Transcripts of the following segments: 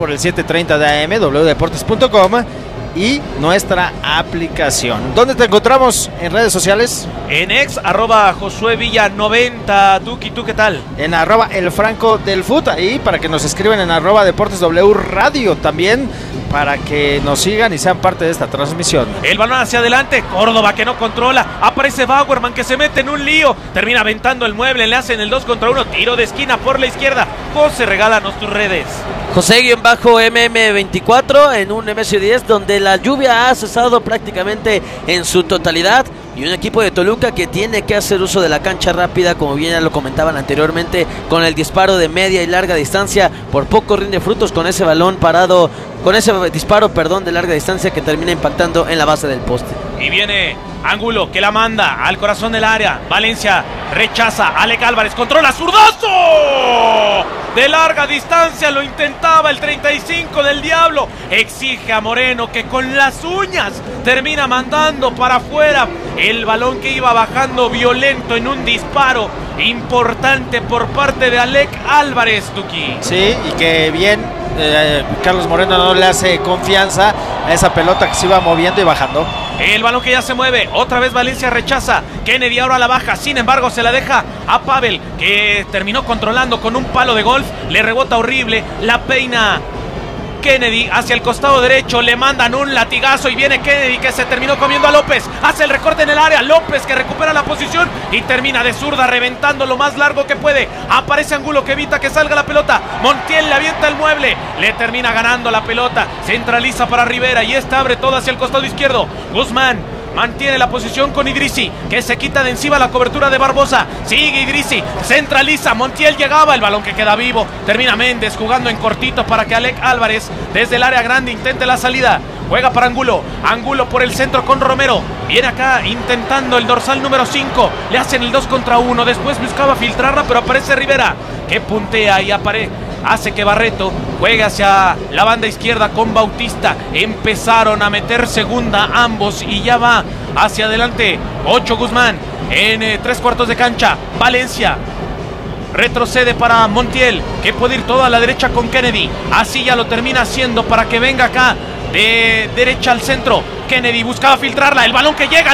por el 7:30 de AM, wdeportes.com y nuestra aplicación. ¿Dónde te encontramos en redes sociales? En @JosueVilla90. Tuki, ¿tú qué tal? En @elfranco-del-fut, ahí para que nos escriban en @deportesw radio también, para que nos sigan y sean parte de esta transmisión. El balón hacia adelante, Córdoba que no controla, aparece Bauerman que se mete en un lío, termina aventando el mueble, le hacen el 2 contra 1, tiro de esquina por la izquierda. José, regálanos tus redes. José-MM24 en un Nemesio 10 donde la lluvia ha cesado prácticamente en su totalidad y un equipo de Toluca que tiene que hacer uso de la cancha rápida, como bien ya lo comentaban anteriormente, con el disparo de media y larga distancia. Por poco rinde frutos con ese balón parado, con ese disparo, de larga distancia que termina impactando en la base del poste. Y viene Angulo que la manda al corazón del área. Valencia rechaza, Alec Álvarez controla, zurdazo de larga distancia, lo intentaba el 35 del Diablo, exige a Moreno que con las uñas termina mandando para afuera el balón que iba bajando violento en un disparo importante por parte de Alec Álvarez, Tuki. Sí, y que bien Carlos Moreno no le hace confianza a esa pelota que se iba moviendo y bajando. El balón que ya se mueve, otra vez Valencia rechaza, Kennedy ahora la baja, sin embargo se la deja a Pavel, que terminó controlando con un palo de golf, le rebota horrible, la peina Kennedy hacia el costado derecho, le mandan un latigazo y viene Kennedy que se terminó comiendo a López, hace el recorte en el área, López que recupera la posición y termina de zurda reventando lo más largo que puede, aparece Angulo que evita que salga la pelota, Montiel le avienta el mueble, le termina ganando la pelota, centraliza para Rivera y esta abre todo hacia el costado izquierdo, Guzmán mantiene la posición con Idrissi, que se quita de encima la cobertura de Barbosa. Sigue Idrissi, centraliza, Montiel llegaba, el balón que queda vivo. Termina Méndez jugando en cortito para que Alec Álvarez desde el área grande intente la salida. Juega para Angulo, Angulo por el centro con Romero. Viene acá intentando el dorsal número 5. Le hacen el 2 contra 1. Después buscaba filtrarla, pero aparece Rivera, que puntea y hace que Barreto juegue hacia la banda izquierda con Bautista. Empezaron a meter segunda ambos y ya va hacia adelante Ocho Guzmán en 3/4 de cancha. Valencia retrocede para Montiel, que puede ir toda a la derecha con Kennedy. Así ya lo termina haciendo para que venga acá de derecha al centro. Kennedy buscaba filtrarla, el balón que llega, el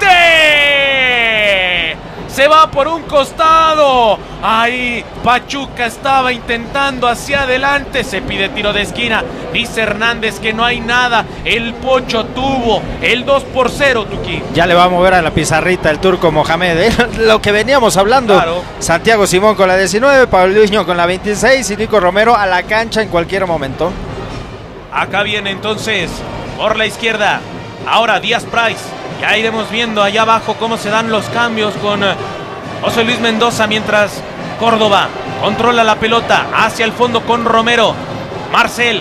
remate se va por un costado. Ahí Pachuca estaba intentando hacia adelante. Se pide tiro de esquina. Dice Hernández que no hay nada. El Pocho tuvo el 2-0, Tuki. Ya le va a mover a la pizarrita el turco Mohamed, lo que veníamos hablando. Claro. Santiago Simón con la 19, Paulinho con la 26 y Nico Romero a la cancha en cualquier momento. Acá viene entonces por la izquierda. Ahora Díaz Price. Ya iremos viendo allá abajo cómo se dan los cambios con José Luis Mendoza, mientras Córdoba controla la pelota hacia el fondo con Romero. Marcel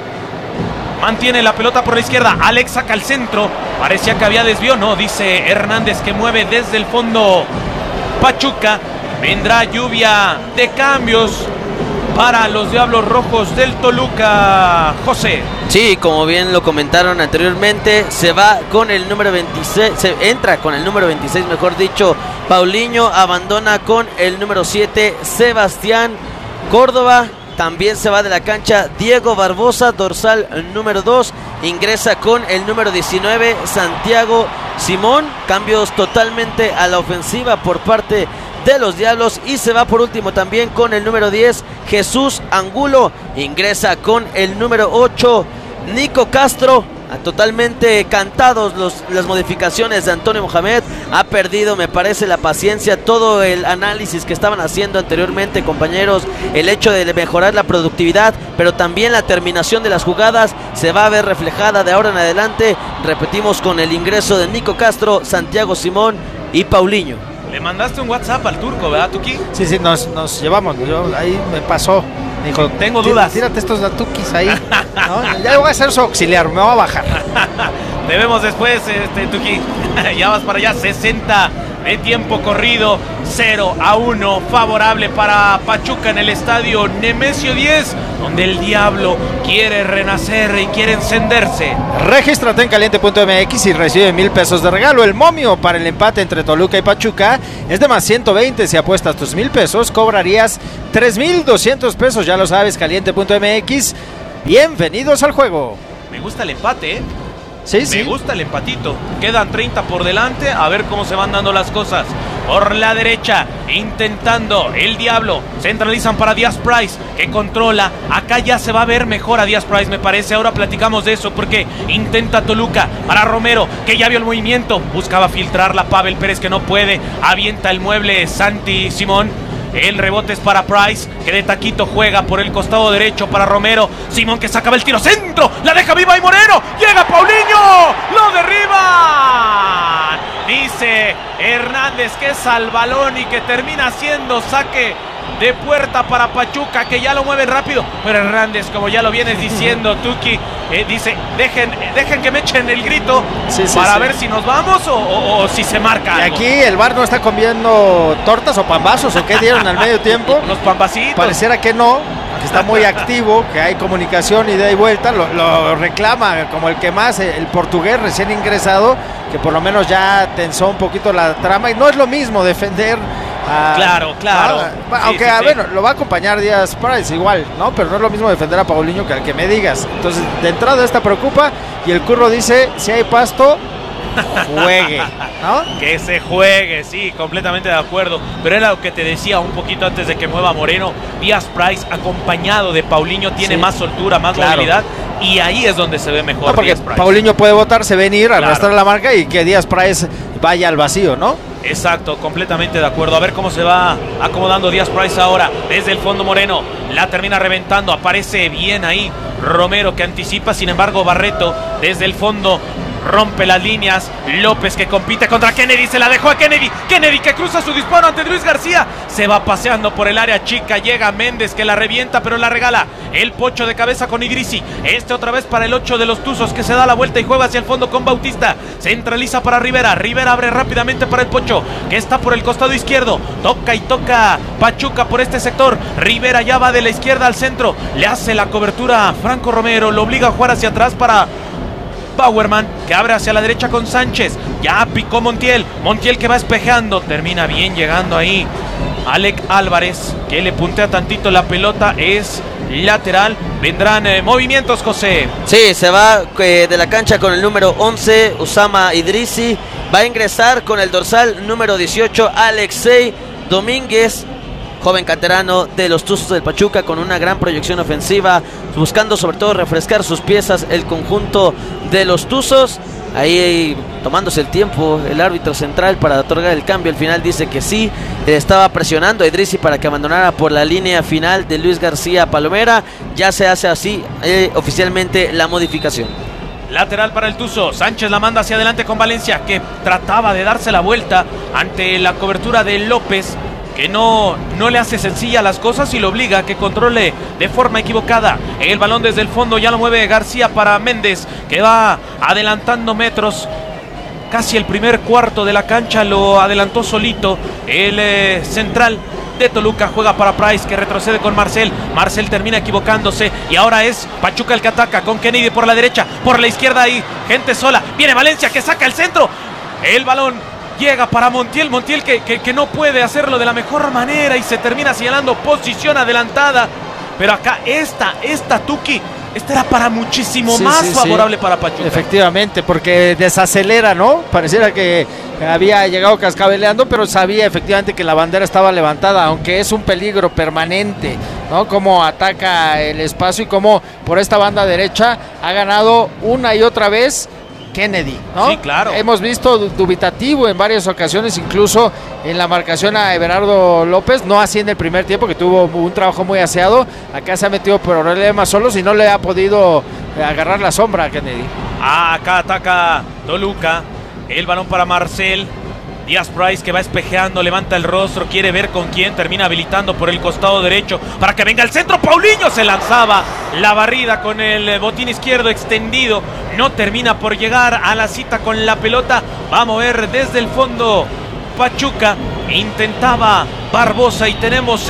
mantiene la pelota por la izquierda. Alex saca al centro. Parecía que había desvío. No, dice Hernández que mueve desde el fondo Pachuca. Vendrá lluvia de cambios para los Diablos Rojos del Toluca, José. Sí, como bien lo comentaron anteriormente, se va con el número 26, se entra con el número 26, mejor dicho, Paulinho, abandona con el número 7, Sebastián Córdoba. También se va de la cancha Diego Barbosa, dorsal número 2, ingresa con el número 19, Santiago Simón. Cambios totalmente a la ofensiva por parte de los Diablos y se va por último también con el número 10, Jesús Angulo. Ingresa con el número 8, Nico Castro. Totalmente cantados las modificaciones de Antonio Mohamed. Ha perdido, me parece, la paciencia, todo el análisis que estaban haciendo anteriormente, compañeros, el hecho de mejorar la productividad, pero también la terminación de las jugadas se va a ver reflejada de ahora en adelante. Repetimos, con el ingreso de Nico Castro, Santiago Simón y Paulinho. Le mandaste un WhatsApp al turco, ¿verdad, Tuki? Sí, nos llevamos. Ahí me pasó. Me dijo, tengo dudas. Tírate estos datukis ahí. ¿No? Ya voy a ser su auxiliar, me va a bajar. Debemos después, Tuki. Ya vas para allá, 60 de tiempo corrido, 0-1, favorable para Pachuca en el estadio Nemesio 10, donde el Diablo quiere renacer y quiere encenderse. Regístrate en caliente.mx y recibe 1,000 pesos de regalo. El momio para el empate entre Toluca y Pachuca es de más 120. Si apuestas tus 1,000 pesos, cobrarías 3,200 pesos. Ya lo sabes, caliente.mx. Bienvenidos al juego. Me gusta el empate, ¿eh? Sí, sí. Me gusta el empatito. Quedan 30 por delante. A ver cómo se van dando las cosas. Por la derecha, intentando el Diablo. Centralizan para Díaz Price, que controla. Acá ya se va a ver mejor a Díaz Price, me parece. Ahora platicamos de eso, porque intenta Toluca para Romero, que ya vio el movimiento. Buscaba filtrarla Pavel Pérez, que no puede. Avienta el mueble Santi Simón. El rebote es para Price, que de taquito juega por el costado derecho para Romero. Simón, que sacaba el tiro centro, la deja viva y Moreno. Llega Paulinho, lo derriba. Dice Hernández que es al balón y que termina siendo saque de puerta para Pachuca, que ya lo mueven rápido. Pero Hernández, como ya lo vienes diciendo, Tuki, dice, dejen que me echen el grito para ver si nos vamos o si se marca Y algo. aquí el VAR no está comiendo tortas o pambazos, ¿o qué dieron al medio tiempo? Los pambacitos. Pareciera que no, que está muy activo, que hay comunicación ida y vuelta, lo reclama como el que más, el portugués recién ingresado, que por lo menos ya tensó un poquito la trama, y no es lo mismo defender a... Claro. Aunque, bueno, lo va a acompañar Díaz Price igual, ¿no? Pero no es lo mismo defender a Paulinho que al que me digas. Entonces, de entrada esta preocupa, y el Curro dice, si hay pasto, juegue, ¿no? Que se juegue, sí, completamente de acuerdo. Pero era lo que te decía un poquito antes de que mueva Moreno. Díaz Price, acompañado de Paulinho, tiene más soltura, más movilidad. Y ahí es donde se ve mejor. No, porque Díaz Price. Paulinho puede botarse, venir, arrastrar la marca y que Díaz Price vaya al vacío, ¿no? Exacto, completamente de acuerdo. A ver cómo se va acomodando Díaz Price ahora. Desde el fondo Moreno, la termina reventando. Aparece bien ahí Romero, que anticipa. Sin embargo, Barreto desde el fondo rompe las líneas. López, que compite contra Kennedy, se la dejó a Kennedy. Kennedy, que cruza su disparo ante Luis García. Se va paseando por el área chica. Llega Méndez, que la revienta, pero la regala. El Pocho de cabeza con Idrisi. Otra vez para el 8 de los Tuzos, que se da la vuelta y juega hacia el fondo con Bautista. Centraliza para Rivera. Rivera abre rápidamente para el Pocho, que está por el costado izquierdo. Toca Pachuca por este sector. Rivera ya va de la izquierda al centro. Le hace la cobertura a Franco Romero. Lo obliga a jugar hacia atrás para Bauerman, que abre hacia la derecha con Sánchez. Ya picó Montiel, que va espejando. Termina bien llegando ahí Alec Álvarez, que le puntea tantito la pelota. Es lateral. Vendrán movimientos, José. Sí, se va de la cancha con el número 11, Usama Idrisi. Va a ingresar con el dorsal número 18, Alexei Domínguez, joven canterano de los Tuzos del Pachuca, con una gran proyección ofensiva, buscando sobre todo refrescar sus piezas el conjunto de los Tuzos. Ahí tomándose el tiempo el árbitro central para otorgar el cambio. Al final dice que sí, estaba presionando a Idrisi para que abandonara por la línea final de Luis García Palomera. Ya se hace así oficialmente la modificación. Lateral para el Tuzo. Sánchez la manda hacia adelante con Valencia, que trataba de darse la vuelta ante la cobertura de López, que no le hace sencilla las cosas y lo obliga a que controle de forma equivocada. El balón desde el fondo ya lo mueve García para Méndez, que va adelantando metros. Casi el primer cuarto de la cancha lo adelantó solito. El central de Toluca juega para Price, que retrocede con Marcel. Marcel termina equivocándose y ahora es Pachuca el que ataca con Kennedy por la derecha, por la izquierda ahí, gente sola. Viene Valencia, que saca el centro. El balón llega para Montiel, que no puede hacerlo de la mejor manera y se termina señalando posición adelantada. Pero acá esta Tuki, esta era para muchísimo más favorable para Pachuca. Efectivamente, porque desacelera, ¿no? Pareciera que había llegado cascabeleando, pero sabía efectivamente que la bandera estaba levantada, aunque es un peligro permanente, ¿no? Cómo ataca el espacio y cómo por esta banda derecha ha ganado una y otra vez Kennedy, ¿no? Sí, claro. Hemos visto dubitativo en varias ocasiones, incluso en la marcación a Everardo López, no así en el primer tiempo, que tuvo un trabajo muy aseado. Acá se ha metido problemas solos y no le ha podido agarrar la sombra a Kennedy. Acá ataca Toluca. El balón para Marcel. Díaz Price, que va espejeando, levanta el rostro, quiere ver con quién, termina habilitando por el costado derecho para que venga el centro. Paulinho se lanzaba la barrida con el botín izquierdo extendido, no termina por llegar a la cita con la pelota. Va a mover desde el fondo Pachuca, intentaba Barbosa y tenemos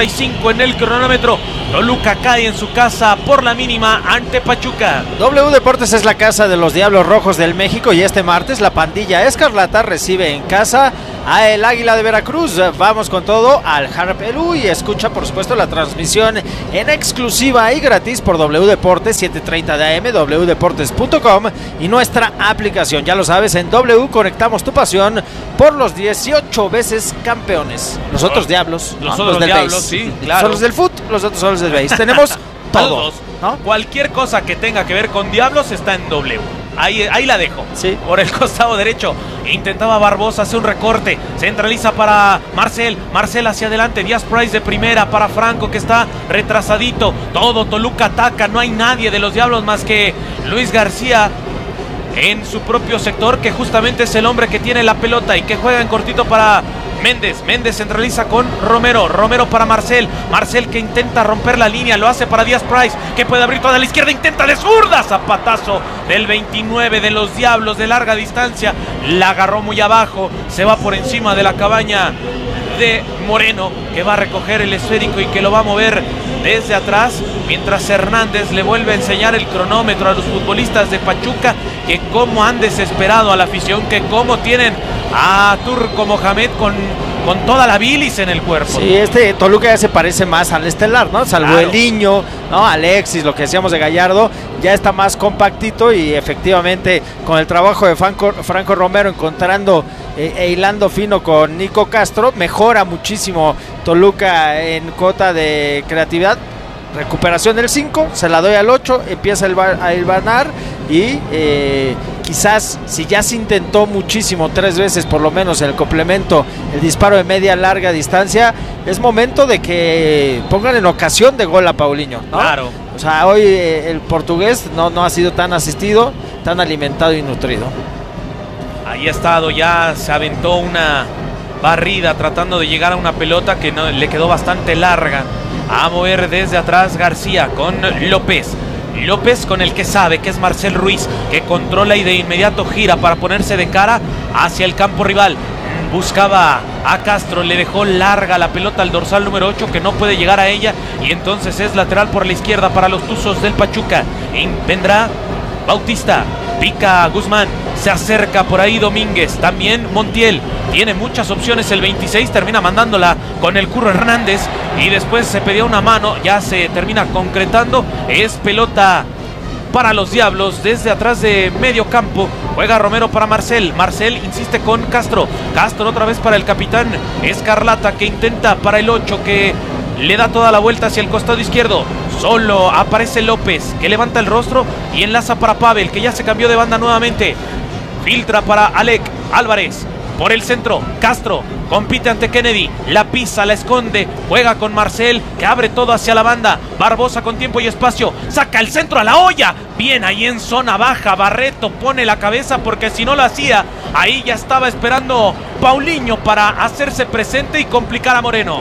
65 en el cronómetro. Toluca cae en su casa por la mínima ante Pachuca. W Deportes es la casa de los Diablos Rojos del México y este martes la pandilla escarlata recibe en casa a el Águila de Veracruz. Vamos con todo al Harpelú y escucha por supuesto la transmisión en exclusiva y gratis por W Deportes 7:30 de AM, wdeportes.com y nuestra aplicación. Ya lo sabes, en W conectamos tu pasión por los 18 veces campeones. Nosotros diablos, los del diablos, base. sí, claro. Son los del foot, los otros son los del base. Tenemos todos, ¿no? Cualquier cosa que tenga que ver con diablos está en W. Ahí la dejo. Sí. Por el costado derecho. Intentaba Barbosa, hace un recorte. Centraliza para Marcel. Marcel hacia adelante. Díaz Price de primera para Franco, que está retrasadito. Todo Toluca ataca. No hay nadie de los diablos más que Luis García en su propio sector, que justamente es el hombre que tiene la pelota y que juega en cortito para Méndez. Méndez centraliza con Romero. Romero para Marcel. Marcel que intenta romper la línea. Lo hace para Díaz Price, que puede abrir toda la izquierda. Intenta de zurda. Zapatazo del 29 de los Diablos de larga distancia. La agarró muy abajo. Se va por encima de la cabaña de Moreno, que va a recoger el esférico y que lo va a mover desde atrás, mientras Hernández le vuelve a enseñar el cronómetro a los futbolistas de Pachuca, que cómo han desesperado a la afición, que cómo tienen a Turco Mohamed con toda la bilis en el cuerpo. Sí, Toluca ya se parece más al estelar, ¿no? Salvo claro. El niño, ¿no? Alexis, lo que decíamos de Gallardo, ya está más compactito y efectivamente con el trabajo de Franco Romero encontrando e hilando fino con Nico Castro, mejora muchísimo Toluca en cuota de creatividad. Recuperación del 5, se la doy al 8, empieza a hilvanar y quizás si ya se intentó muchísimo, 3 veces por lo menos en el complemento, el disparo de media larga distancia, es momento de que pongan en ocasión de gol a Paulinho, ¿no? Claro. O sea, hoy el portugués no ha sido tan asistido, tan alimentado y nutrido. Ahí ha estado, ya se aventó una barrida tratando de llegar a una pelota que no, le quedó bastante larga. A mover desde atrás García con López. López con el que sabe que es Marcel Ruiz, que controla y de inmediato gira para ponerse de cara hacia el campo rival. Buscaba a Castro, le dejó larga la pelota al dorsal número 8, que no puede llegar a ella, y entonces es lateral por la izquierda para los Tuzos del Pachuca. Vendrá Bautista, pica Guzmán, se acerca por ahí Domínguez, también Montiel. Tiene muchas opciones el 26, termina mandándola con el Curro Hernández y después se pedía una mano, ya se termina concretando. Es pelota para los Diablos desde atrás de medio campo. Juega Romero para Marcel. Marcel insiste con Castro. Castro otra vez para el capitán Escarlata, que intenta para el 8, que le da toda la vuelta hacia el costado izquierdo. Solo aparece López, que levanta el rostro y enlaza para Pavel, que ya se cambió de banda nuevamente. Filtra para Alec Álvarez. Por el centro, Castro compite ante Kennedy, la pisa, la esconde, juega con Marcel, que abre todo hacia la banda. Barbosa con tiempo y espacio, saca el centro a la olla. Bien, ahí en zona baja, Barreto pone la cabeza, porque si no lo hacía, ahí ya estaba esperando Paulinho para hacerse presente y complicar a Moreno.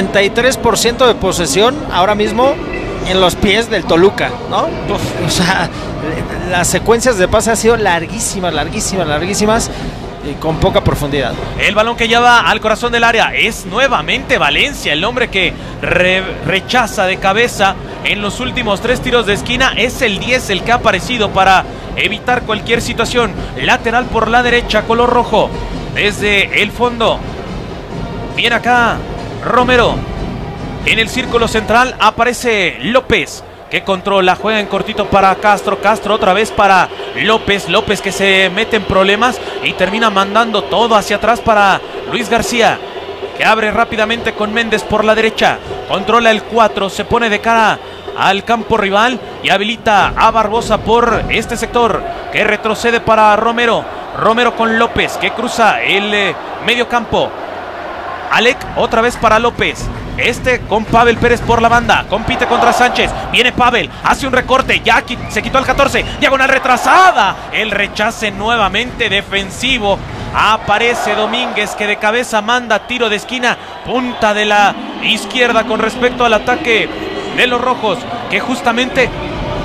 73% de posesión ahora mismo en los pies del Toluca, ¿no? O sea, las secuencias de pase han sido larguísimas. Con poca profundidad. El balón que lleva al corazón del área es nuevamente Valencia, el hombre que rechaza de cabeza en los últimos 3 tiros de esquina. Es el 10 el que ha aparecido para evitar cualquier situación. Lateral por la derecha, color rojo, desde el fondo. Viene acá Romero. En el círculo central aparece López, que controla, juega en cortito para Castro. Castro otra vez para López. López que se mete en problemas y termina mandando todo hacia atrás para Luis García, que abre rápidamente con Méndez por la derecha. Controla el 4, se pone de cara al campo rival y habilita a Barbosa por este sector, que retrocede para Romero. Romero con López, que cruza el medio campo. Alec otra vez para López. Con Pavel Pérez por la banda, compite contra Sánchez, viene Pavel, hace un recorte, ya se quitó el 14, diagonal retrasada, el rechace nuevamente defensivo, aparece Domínguez, que de cabeza manda tiro de esquina, punta de la izquierda con respecto al ataque de los rojos, que justamente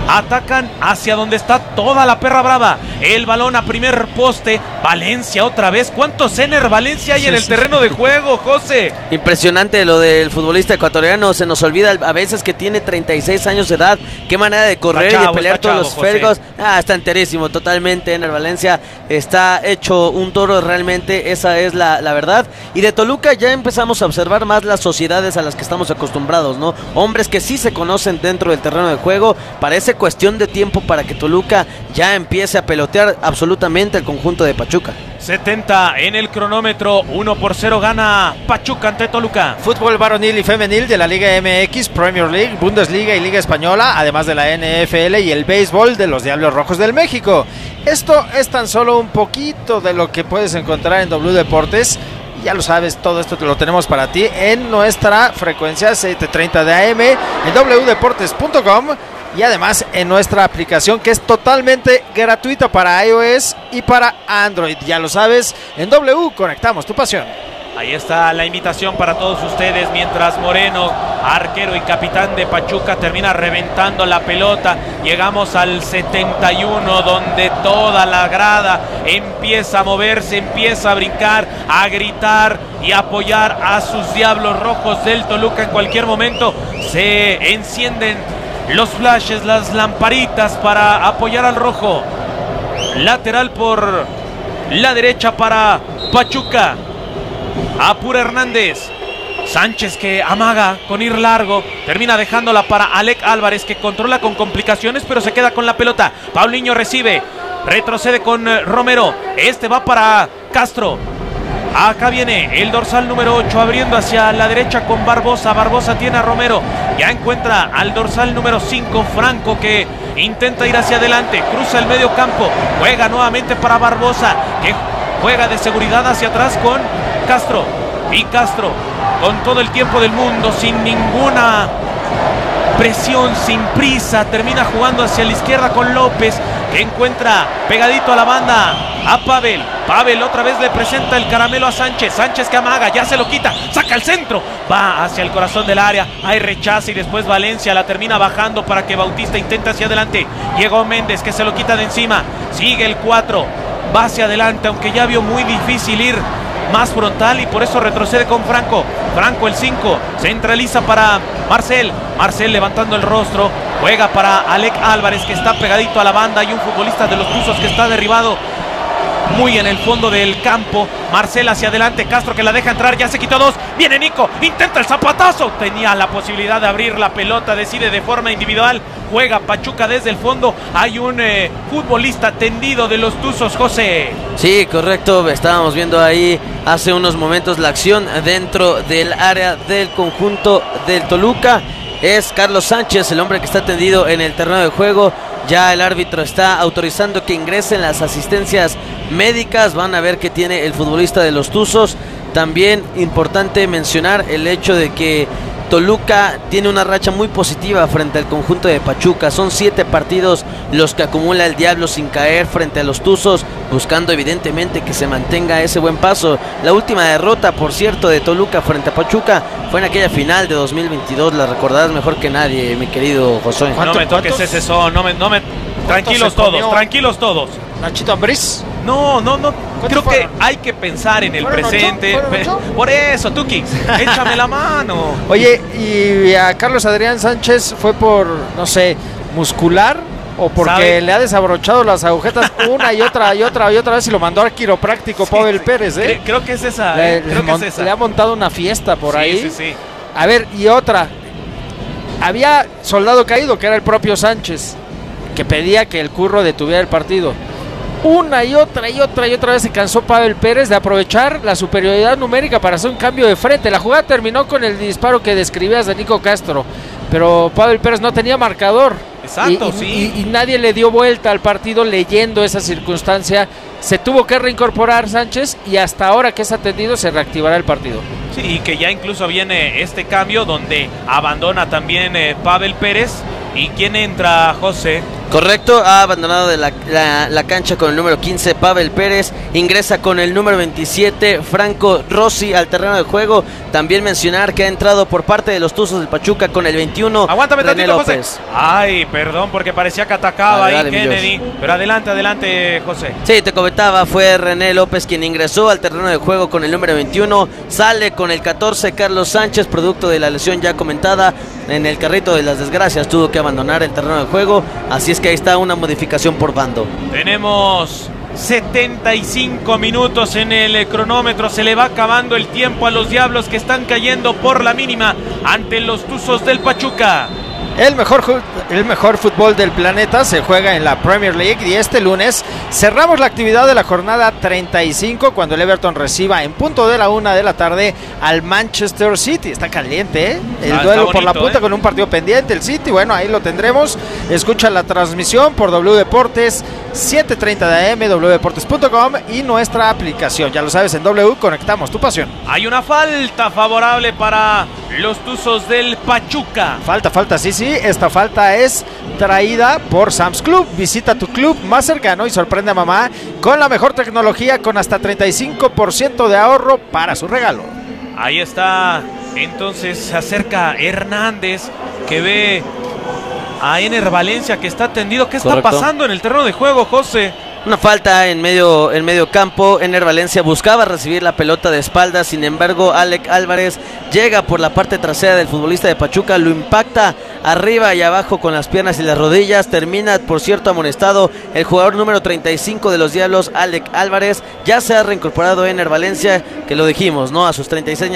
Atacan hacia donde está toda la perra brava. El balón a primer poste. Valencia otra vez. ¿Cuántos Ener Valencia hay en el terreno de juego, José? Impresionante lo del futbolista ecuatoriano. Se nos olvida a veces que tiene 36 años de edad. Qué manera de correr y de pelear todos los felgos. Está enterísimo, totalmente. Ener Valencia está hecho un toro realmente. Esa es la verdad. Y de Toluca ya empezamos a observar más las sociedades a las que estamos acostumbrados, ¿no? Hombres que sí se conocen dentro del terreno de juego. Parece cuestión de tiempo para que Toluca ya empiece a pelotear absolutamente el conjunto de Pachuca. 70 en el cronómetro, 1-0 gana Pachuca ante Toluca. Fútbol varonil y femenil de la Liga MX, Premier League, Bundesliga y Liga Española, además de la NFL y el béisbol de los Diablos Rojos del México. Esto es tan solo un poquito de lo que puedes encontrar en W Deportes. Ya lo sabes, todo esto te lo tenemos para ti en nuestra frecuencia 7:30 de AM, en wdeportes.com y además en nuestra aplicación que es totalmente gratuita para iOS y para Android. Ya lo sabes, en W conectamos tu pasión. Ahí está la invitación para todos ustedes, mientras Moreno, arquero y capitán de Pachuca, termina reventando la pelota. Llegamos al 71, donde toda la grada empieza a moverse, empieza a brincar, a gritar y a apoyar a sus Diablos Rojos del Toluca. En cualquier momento se encienden los flashes, las lamparitas para apoyar al rojo. Lateral por la derecha para Pachuca. Apura Hernández. Sánchez que amaga con ir largo. Termina dejándola para Alec Álvarez, que controla con complicaciones, pero se queda con la pelota. Paulinho recibe. Retrocede con Romero. Este va para Castro. Acá viene el dorsal número 8 abriendo hacia la derecha con Barbosa. Barbosa tiene a Romero. Ya encuentra al dorsal número 5, Franco, que intenta ir hacia adelante. Cruza el medio campo. Juega nuevamente para Barbosa, que juega de seguridad hacia atrás con Castro. Y Castro, con todo el tiempo del mundo, sin ninguna presión, sin prisa, termina jugando hacia la izquierda con López, que encuentra pegadito a la banda a Pavel. Pavel otra vez le presenta el caramelo a Sánchez. Sánchez que amaga, ya se lo quita, saca el centro, va hacia el corazón del área, hay rechazo y después Valencia la termina bajando para que Bautista intente hacia adelante. Llegó Méndez, que se lo quita de encima, sigue el 4, va hacia adelante, aunque ya vio muy difícil ir más frontal y por eso retrocede con Franco. Franco el 5, centraliza para Marcel. Marcel levantando el rostro, juega para Alec Álvarez, que está pegadito a la banda. Hay un futbolista de los Tuzos que está derribado muy en el fondo del campo. Marcel hacia adelante, Castro que la deja entrar, ya se quitó 2, viene Nico, intenta el zapatazo, tenía la posibilidad de abrir la pelota, decide de forma individual, juega Pachuca desde el fondo. Hay un futbolista tendido de los Tuzos, José. Sí, correcto, estábamos viendo ahí hace unos momentos la acción dentro del área del conjunto del Toluca. Es Carlos Sánchez, el hombre que está tendido en el terreno de juego. Ya el árbitro está autorizando que ingresen las asistencias médicas. Van a ver qué tiene el futbolista de los Tuzos. También importante mencionar el hecho de que Toluca tiene una racha muy positiva frente al conjunto de Pachuca. Son 7 partidos los que acumula el Diablo sin caer frente a los Tuzos, buscando evidentemente que se mantenga ese buen paso. La última derrota, por cierto, de Toluca frente a Pachuca fue en aquella final de 2022. La recordarás mejor que nadie, mi querido Josué. No me toques ese son, no me... Tranquilos todos. Nachito Ambriz. No. Creo que hay que pensar en el presente. Por eso, Tuki, échame la mano. Oye, y a Carlos Adrián Sánchez fue por, no sé, muscular o porque ¿sabe? Le ha desabrochado las agujetas una y otra vez y lo mandó al quiropráctico Pavel Pérez, ¿eh? Creo que es esa, le ha montado una fiesta por ahí. Sí. A ver, y otra. Había soldado caído, que era el propio Sánchez, que pedía que el Curro detuviera el partido. Una y otra vez se cansó Pavel Pérez de aprovechar la superioridad numérica para hacer un cambio de frente. La jugada terminó con el disparo que describías de Nico Castro, pero Pavel Pérez no tenía marcador. Exacto, y nadie le dio vuelta al partido leyendo esa circunstancia. Se tuvo que reincorporar Sánchez y hasta ahora que es atendido se reactivará el partido. Sí, y que ya incluso viene este cambio donde abandona también Pavel Pérez. ¿Y quién entra, José? Correcto, ha abandonado de la cancha con el número 15 Pavel Pérez, ingresa con el número 27 Franco Rossi al terreno de juego. También mencionar que ha entrado por parte de los Tuzos del Pachuca con el 21 Aguántame René tantito, López. José. Ay, perdón, porque parecía que atacaba Dale, ahí Kennedy. Pero adelante, José. Sí, te comentaba, fue René López quien ingresó al terreno de juego con el número 21, sale con el 14 Carlos Sánchez, producto de la lesión ya comentada en el carrito de las desgracias, tuvo que abandonar el terreno de juego, así es que ahí está una modificación por bando. Tenemos 75 minutos en el cronómetro, se le va acabando el tiempo a los Diablos que están cayendo por la mínima ante los Tuzos del Pachuca. El mejor fútbol del planeta se juega en la Premier League y este lunes cerramos la actividad de la jornada 35 cuando el Everton reciba en punto de la 1 de la tarde al Manchester City. Está caliente, ¿eh? El duelo bonito, por la punta, con un partido pendiente. El City, bueno, ahí lo tendremos. Escucha la transmisión por W Deportes 7:30 de AM, wdeportes.com y nuestra aplicación. Ya lo sabes, en W conectamos tu pasión. Hay una falta favorable para los Tuzos del Pachuca. Falta, sí. Esta falta es traída por Sam's Club. Visita tu club más cercano y sorprende a mamá con la mejor tecnología con hasta 35% de ahorro para su regalo. Ahí está, entonces se acerca Hernández que ve a Ener Valencia que está tendido. ¿Qué está pasando en el terreno de juego, José? Una falta en medio campo. Ener Valencia buscaba recibir la pelota de espaldas, sin embargo Alec Álvarez llega por la parte trasera del futbolista de Pachuca, lo impacta arriba y abajo con las piernas y las rodillas, termina por cierto amonestado el jugador número 35 de los Diablos, Alec Álvarez. Ya se ha reincorporado Ener Valencia, que lo dijimos, ¿no? A sus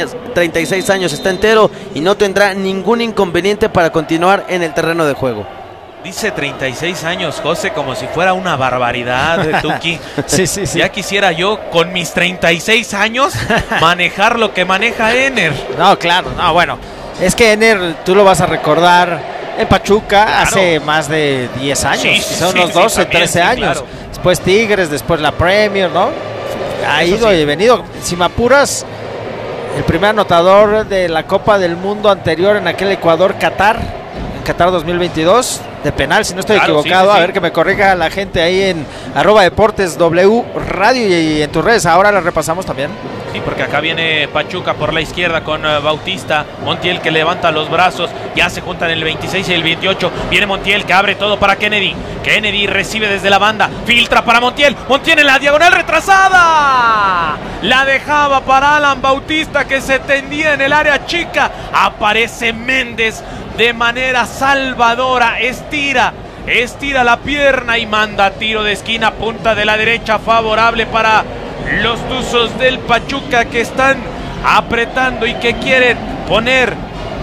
36 años está entero y no tendrá ningún inconveniente para continuar en el terreno de juego. Dice 36 años, José, como si fuera una barbaridad, Tuki. Sí. Ya quisiera yo, con mis 36 años, manejar lo que maneja Ener. No, claro, no, bueno. Es que Ener, tú lo vas a recordar en Pachuca, claro, hace más de 10 años, quizá unos 12, también, 13 años. Claro. Después Tigres, después la Premier, ¿no? Ha ido y venido. Si me apuras, el primer anotador de la Copa del Mundo anterior en aquel Ecuador-Qatar, en Qatar 2022, de penal, si no estoy equivocado. A ver, que me corrija la gente ahí en @deportesw radio y en tus redes. Ahora la repasamos también. Sí, porque acá viene Pachuca por la izquierda con Bautista, Montiel que levanta los brazos, ya se juntan el 26 y el 28, viene Montiel que abre todo para Kennedy, recibe desde la banda, filtra para Montiel en la diagonal retrasada, la dejaba para Alan Bautista que se tendía en el área chica, aparece Méndez de manera salvadora, estira la pierna y manda tiro de esquina, punta de la derecha favorable para los Tuzos del Pachuca que están apretando y que quieren poner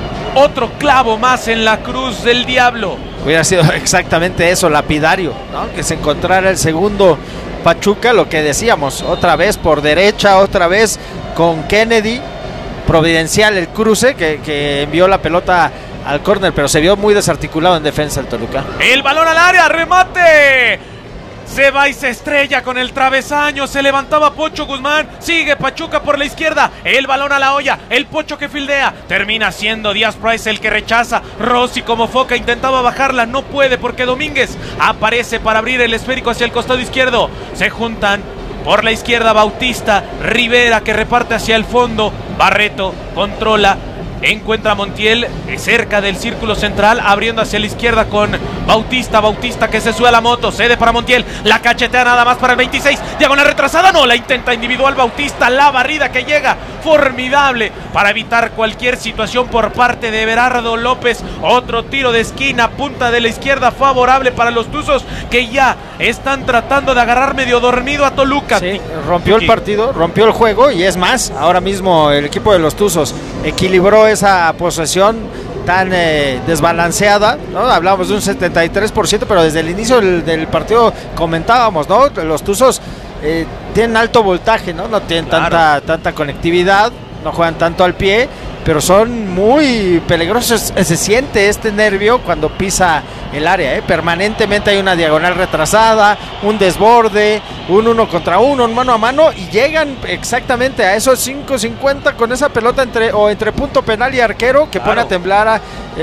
otro clavo más en la cruz del diablo. Hubiera sido exactamente eso, lapidario, ¿no? Que se encontrara el segundo Pachuca, lo que decíamos, otra vez por derecha, otra vez con Kennedy, providencial el cruce que envió la pelota al córner, pero se vio muy desarticulado en defensa el Toluca. El balón al área, remate. Se va y se estrella con el travesaño. Se levantaba Pocho Guzmán. Sigue Pachuca por la izquierda. El balón a la olla. El Pocho que fildea. Termina siendo Díaz Price el que rechaza. Rossi como foca intentaba bajarla. No puede porque Domínguez aparece para abrir el esférico hacia el costado izquierdo. Se juntan por la izquierda Bautista. Rivera que reparte hacia el fondo. Barreto controla. Encuentra a Montiel cerca del círculo central, abriendo hacia la izquierda con Bautista que se sube a la moto, cede para Montiel, la cachetea nada más para el 26, diagonal retrasada, no, la intenta individual Bautista, la barrida que llega, formidable, para evitar cualquier situación por parte de Everardo López, otro tiro de esquina, punta de la izquierda favorable para los Tuzos, que ya están tratando de agarrar medio dormido a Toluca. Sí, rompió el partido, rompió el juego, y es más, ahora mismo el equipo de los Tuzos equilibró esa posesión tan desbalanceada, ¿no? Hablábamos de un 73%, pero desde el inicio del partido comentábamos, ¿no? Los Tuzos tienen alto voltaje, ¿no? No tienen tanta conectividad, no juegan tanto al pie, pero son muy peligrosos. Se siente este nervio cuando pisa el área, permanentemente hay una diagonal retrasada, un desborde, un 1 contra 1, un mano a mano, y llegan exactamente a esos 5.50 con esa pelota entre punto penal y arquero, que pone a temblar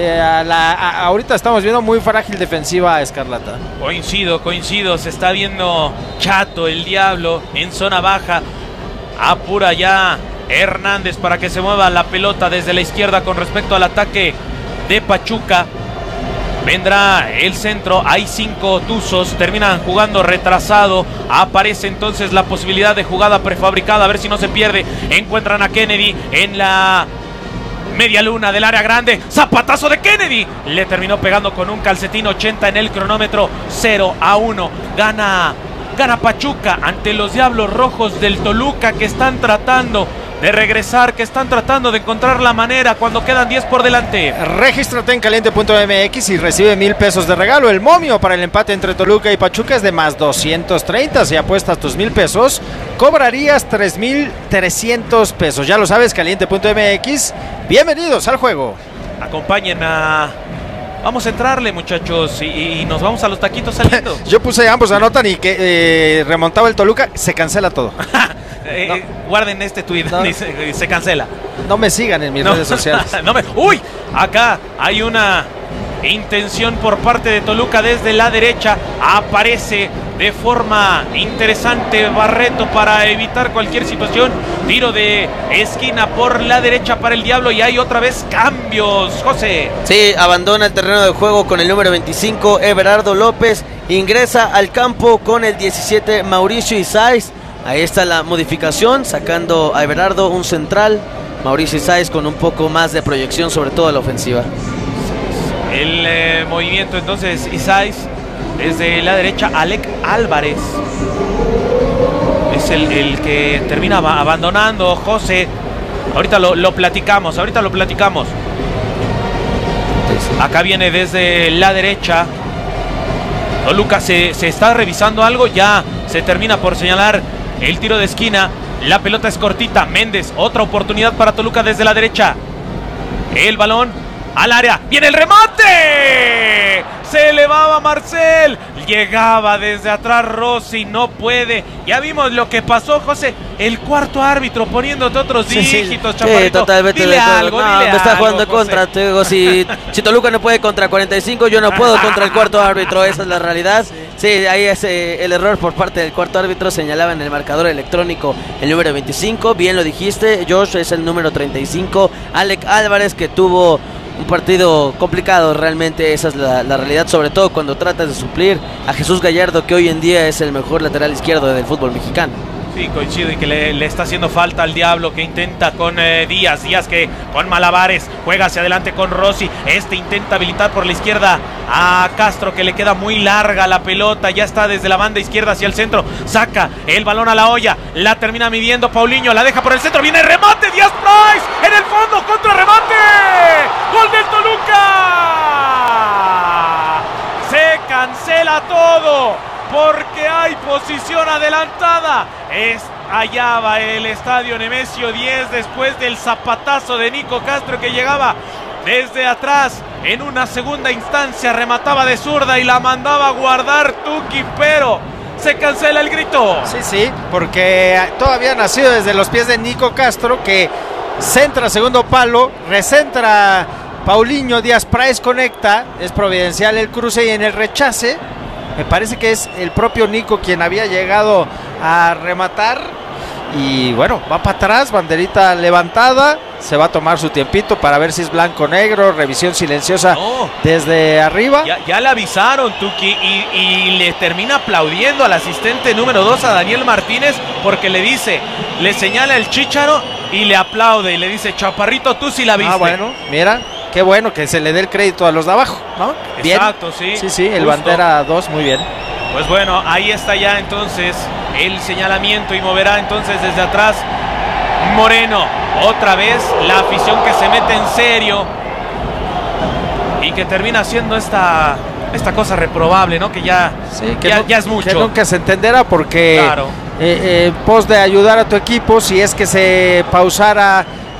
ahorita estamos viendo muy frágil defensiva a Escarlata. Coincido, se está viendo chato el Diablo en zona baja. Apura ya Hernández para que se mueva la pelota desde la izquierda con respecto al ataque de Pachuca. Vendrá el centro, hay 5 tuzos, terminan jugando retrasado. Aparece entonces la posibilidad de jugada prefabricada, a ver si no se pierde. Encuentran a Kennedy en la media luna del área grande. Zapatazo de Kennedy, le terminó pegando con un calcetín. 80 en el cronómetro, 0-1. Gana Pachuca ante los Diablos Rojos del Toluca, que están tratando de regresar, que están tratando de encontrar la manera cuando quedan 10 por delante. Regístrate en caliente.mx y recibe 1,000 pesos de regalo. El momio para el empate entre Toluca y Pachuca es de más 230. Si apuestas tus 1,000 pesos, cobrarías 3,300 pesos. Ya lo sabes, caliente.mx. Bienvenidos al juego. Acompañen a... Vamos a entrarle, muchachos, y nos vamos a los taquitos saliendo. Yo puse ambos anotan y que remontaba el Toluca, se cancela todo. No. Guarden este tuit, no. Se cancela. No me sigan en mis redes sociales. ¡Uy! Acá hay una intención por parte de Toluca desde la derecha. Aparece de forma interesante Barreto para evitar cualquier situación. Tiro de esquina por la derecha para el Diablo y hay otra vez cambios, José. Sí, abandona el terreno de juego con el número 25, Everardo López. Ingresa al campo con el 17, Mauricio Isais. Ahí está la modificación, sacando a Everardo, un central. Mauricio Isais con un poco más de proyección, sobre todo a la ofensiva. El movimiento entonces, Isais desde la derecha. Alec Álvarez es el que termina abandonando, José. Ahorita lo platicamos. Acá viene desde la derecha. Toluca se está revisando algo. Ya se termina por señalar el tiro de esquina. La pelota es cortita. Méndez, otra oportunidad para Toluca desde la derecha. El balón al área. ¡Viene el remate! Se elevaba Marcel. Llegaba desde atrás Rossi. No puede. Ya vimos lo que pasó, José. El cuarto árbitro poniéndote otros dígitos, Chaparrito. Sí, totalmente. Dile algo, me está jugando contra. Te digo, si Toluca no puede contra 45, yo no puedo contra el cuarto árbitro. Esa es la realidad. Sí, ahí es el error por parte del cuarto árbitro. Señalaba en el marcador electrónico el número 25. Bien lo dijiste, Josh, es el número 35. Alec Álvarez, que tuvo un partido complicado, realmente esa es la realidad, sobre todo cuando tratas de suplir a Jesús Gallardo, que hoy en día es el mejor lateral izquierdo del fútbol mexicano. Sí, coincido, y que le está haciendo falta al Diablo, que intenta con Díaz que con malabares juega hacia adelante con Rossi. Intenta habilitar por la izquierda a Castro, que le queda muy larga la pelota. Ya está desde la banda izquierda hacia el centro. Saca el balón a la olla, la termina midiendo Paulinho, la deja por el centro. Viene el remate, Díaz Price en el fondo, contra remate. ¡Gol del Toluca! Se cancela todo porque hay posición adelantada. Allá va el estadio Nemesio 10 después del zapatazo de Nico Castro, que llegaba desde atrás. En una segunda instancia remataba de zurda y la mandaba a guardar Tuki, pero se cancela el grito. Sí, porque todavía ha nacido desde los pies de Nico Castro, que centra segundo palo, recentra Paulinho, Díaz Price conecta, es providencial el cruce, y en el rechace me parece que es el propio Nico quien había llegado a rematar. Y bueno, va para atrás, banderita levantada. Se va a tomar su tiempito para ver si es blanco o negro. Revisión silenciosa desde arriba. Ya le avisaron, Tuki, y le termina aplaudiendo al asistente número 2, a Daniel Martínez, porque le señala el chícharo y le aplaude y le dice: Chaparrito, tú sí la viste. Bueno, mira. Qué bueno que se le dé el crédito a los de abajo, ¿no? Bien. Exacto, sí. Sí, el bandera 2, muy bien. Pues bueno, ahí está ya entonces el señalamiento, y moverá entonces desde atrás Moreno. Otra vez la afición que se mete en serio y que termina haciendo esta cosa reprobable, ¿no? Que ya es mucho. Que nunca se entenderá, porque claro. Pos de ayudar a tu equipo, si es que se pausara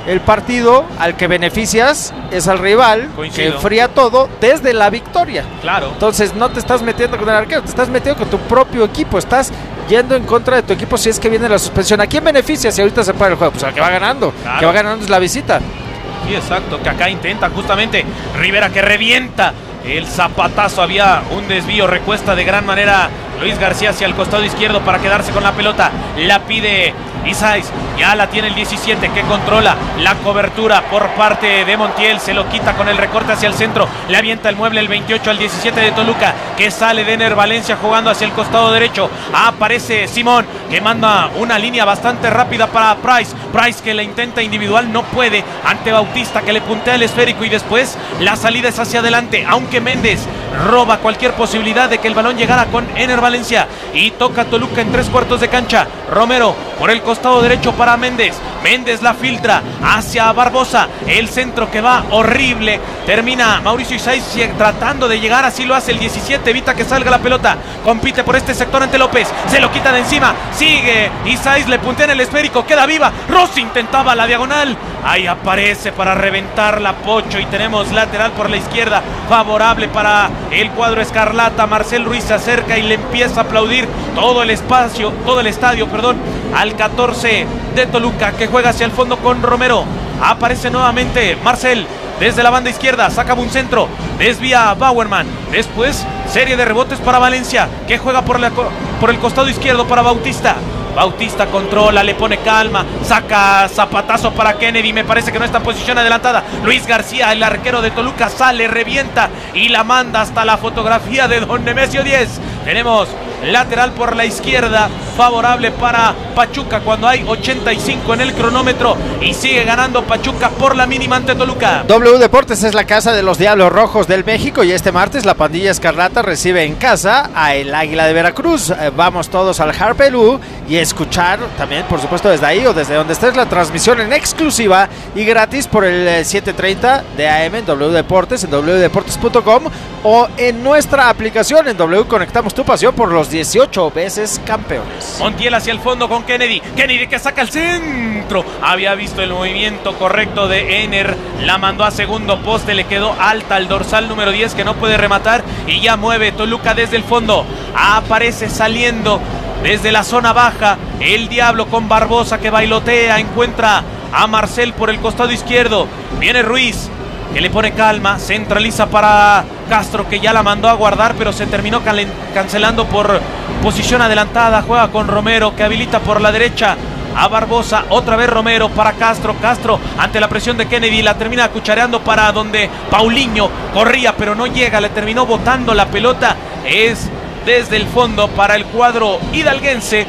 el partido al que beneficias es al rival, Coincido. que enfría todo desde la victoria. Claro. Entonces no te estás metiendo con el arquero, te estás metiendo con tu propio equipo, estás yendo en contra de tu equipo si es que viene la suspensión. ¿A quién beneficia si ahorita se para el juego? Pues al que va ganando, Claro. que va ganando es la visita. Sí, exacto, que acá intenta justamente Rivera que revienta el zapatazo, había un desvío, recuesta de gran manera Luis García hacia el costado izquierdo para quedarse con la pelota, la pide Isais, ya la tiene el 17 que controla la cobertura por parte de Montiel, se lo quita con el recorte hacia el centro, le avienta el mueble el 28 al 17 de Toluca, que sale de Ener Valencia jugando hacia el costado derecho, aparece Simón que manda una línea bastante rápida para Price que la intenta individual, no puede ante Bautista que le puntea el esférico y después la salida es hacia adelante, aunque Méndez roba cualquier posibilidad de que el balón llegara con Ener Valencia y toca Toluca en 3/4 de cancha. Romero por el costado derecho para Méndez, Méndez la filtra hacia Barbosa, el centro que va horrible, termina Mauricio Isais tratando de llegar, así lo hace el 17, evita que salga la pelota, compite por este sector ante López, se lo quita de encima, sigue Isais, le puntea en el esférico, queda viva, Rossi intentaba la diagonal, ahí aparece para reventarla Pocho y tenemos lateral por la izquierda, favorable para el cuadro escarlata. Marcel Ruiz se acerca y le empieza a aplaudir todo el espacio, todo el estadio, al 14 de Toluca que juega hacia el fondo con Romero. Aparece nuevamente Marcel desde la banda izquierda, saca un centro, desvía Bauerman, después serie de rebotes para Valencia que juega por el costado izquierdo para Bautista. Bautista controla, le pone calma, saca zapatazo para Kennedy, me parece que no está en posición adelantada. Luis García, el arquero de Toluca, sale, revienta y la manda hasta la fotografía de Don Nemesio 10. Tenemos lateral por la izquierda, favorable para Pachuca cuando hay 85 en el cronómetro y sigue ganando Pachuca por la mínima ante Toluca. W Deportes es la casa de los Diablos Rojos del México y este martes la pandilla escarlata recibe en casa a el Águila de Veracruz. Vamos todos al Harpelú y escuchar también, por supuesto, desde ahí o desde donde estés la transmisión en exclusiva y gratis por el 7:30 de AM en W Deportes, en wdeportes.com o en nuestra aplicación en W Conectamos tu pasión por los 18 veces campeones. Montiel hacia el fondo con Kennedy que saca el centro, había visto el movimiento correcto de Ener, la mandó a segundo poste, le quedó alta al dorsal número 10 que no puede rematar y ya mueve Toluca desde el fondo, aparece saliendo desde la zona baja el Diablo con Barbosa que bailotea, encuentra a Marcel por el costado izquierdo, viene Ruiz que le pone calma, centraliza para Castro que ya la mandó a guardar pero se terminó cancelando por posición adelantada, juega con Romero que habilita por la derecha a Barbosa, otra vez Romero para Castro ante la presión de Kennedy la termina cuchareando para donde Paulinho corría pero no llega, le terminó botando la pelota, es desde el fondo para el cuadro hidalguense,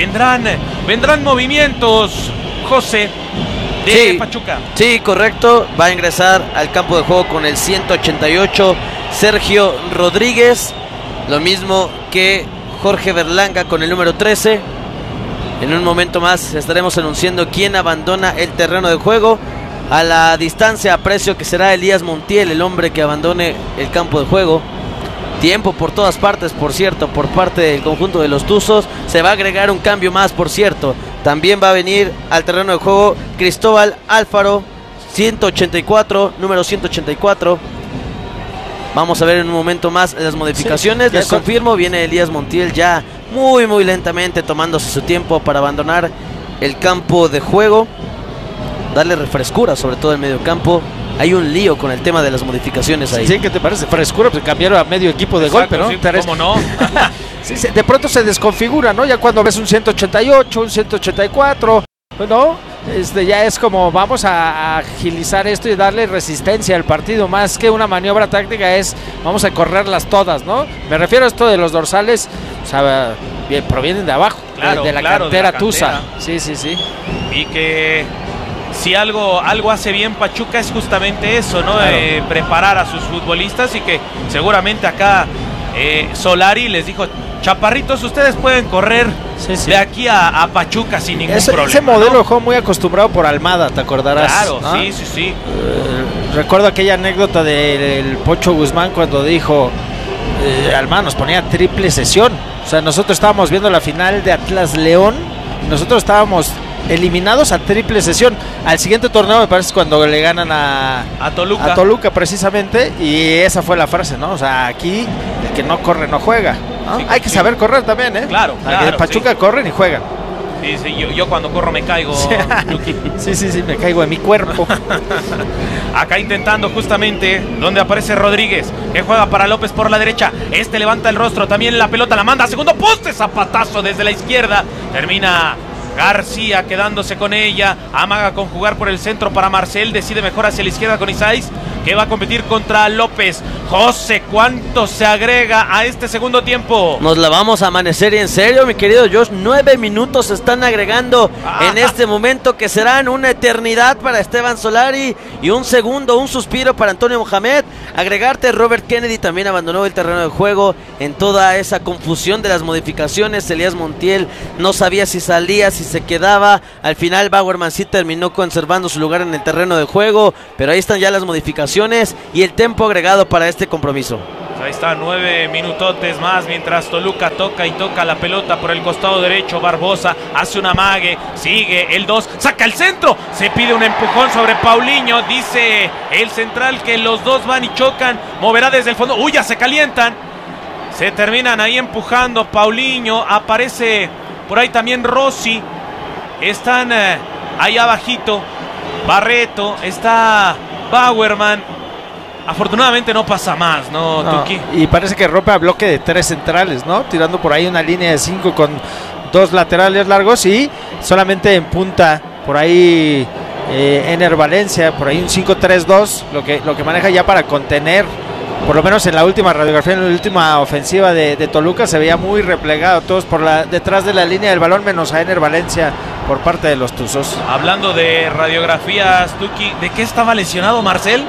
vendrán movimientos, José, de Pachuca. Sí, correcto, va a ingresar al campo de juego con el 188 Sergio Rodríguez, lo mismo que Jorge Berlanga con el número 13. En un momento más estaremos anunciando quién abandona el terreno de juego. A la distancia aprecio que será Elías Montiel el hombre que abandone el campo de juego. Tiempo por todas partes, por cierto, por parte del conjunto de los Tuzos. Se va a agregar un cambio más, por cierto. También va a venir al terreno de juego Cristóbal Alfaro, 184, número 184. Vamos a ver en un momento más las modificaciones. Les confirmo, viene Elías Montiel ya muy lentamente tomándose su tiempo para abandonar el campo de juego. Darle refrescura, sobre todo en medio campo. Hay un lío con el tema de las modificaciones ahí. Sí, ¿qué te parece? Frescura, pues cambiaron a medio equipo de golpe, ¿no? Sí, ¿cómo no? Sí, de pronto se desconfigura, ¿no? Ya cuando ves un 188, un 184, ¿no? Ya es como vamos a agilizar esto y darle resistencia al partido, más que una maniobra táctica es vamos a correrlas todas, ¿no? Me refiero a esto de los dorsales, o sea, provienen de abajo, claro, de la cantera Tusa. Sí. Y que si algo hace bien Pachuca es justamente eso, ¿no? Claro. Preparar a sus futbolistas y que seguramente acá Solari les dijo, chaparritos, ustedes pueden correr de aquí a Pachuca sin ningún problema. Ese modelo ¿no? Fue muy acostumbrado por Almada, ¿te acordarás? Claro, ¿no? sí. Recuerdo aquella anécdota del Pocho Guzmán cuando dijo, Almada nos ponía triple sesión. O sea, nosotros estábamos viendo la final de Atlas León, nosotros estábamos eliminados a triple sesión. Al siguiente torneo me parece cuando le ganan a Toluca precisamente, y esa fue la frase, ¿no? O sea, aquí el que no corre no juega, ¿no? Sí, hay que saber correr también, ¿eh? Claro. En Pachuca corren y juegan. Sí, yo cuando corro me caigo. Sí, me caigo de mi cuerpo. Acá intentando justamente donde aparece Rodríguez, que juega para López por la derecha. Este levanta el rostro, también la pelota la manda a segundo poste, zapatazo desde la izquierda. Termina García quedándose con ella, amaga con jugar por el centro para Marcel, decide mejor hacia la izquierda con Isais, que va a competir contra López. José, ¿cuánto se agrega a este segundo tiempo? Nos la vamos a amanecer en serio, mi querido Josh. 9 minutos se están agregando en este momento, que serán una eternidad para Esteban Solari, y un suspiro para Antonio Mohamed. Agregarte, Robert Kennedy también abandonó el terreno de juego en toda esa confusión de las modificaciones. Elías Montiel no sabía si salía, si se quedaba. Al final Bauerman sí terminó conservando su lugar en el terreno de juego, pero ahí están ya las modificaciones y el tiempo agregado para este compromiso. Ahí está, 9 minutotes más, mientras Toluca toca y toca la pelota por el costado derecho. Barbosa hace un amague, sigue el 2, saca el centro, se pide un empujón sobre Paulinho, dice el central que los dos van y chocan, moverá desde el fondo, uy, ya se calientan, se terminan ahí empujando. Paulinho, aparece por ahí también Rossi, están ahí abajito, Barreto, está Bauerman. Afortunadamente no pasa más, ¿no, Tuki? Y parece que rompe a bloque de 3 centrales, ¿no? Tirando por ahí una línea de 5 con 2 laterales largos, y solamente en punta por ahí Ener Valencia, por ahí un 5-3-2, lo que maneja ya para contener, por lo menos en la última radiografía, en la última ofensiva de Toluca, se veía muy replegado, todos detrás de la línea del balón, menos a Ener Valencia por parte de los Tuzos. Hablando de radiografías, Tuki, ¿de qué estaba lesionado Marcel?